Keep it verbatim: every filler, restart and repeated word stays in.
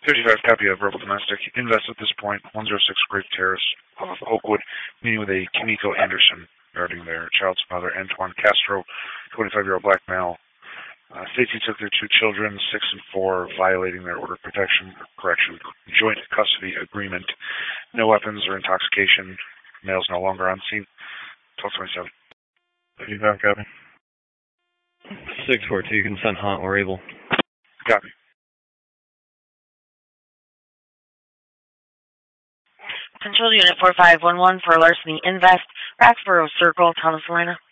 fifty-five, copy of verbal domestic. Invest at this point, one oh six Grape Terrace off Oakwood, meeting with a Kimiko Anderson regarding their child's father, Antoine Castro, twenty-five-year-old black male. Uh, Stacy took their two children, six and four, violating their order of protection, correction, joint custody agreement. No weapons or intoxication. Male's no longer on scene. twelve twenty-seven. fifty-five, copy. six four two, consent hunt, we're able. Copy. Control Unit four five one one for larceny invest, Roxborough Circle, Thomas Elena.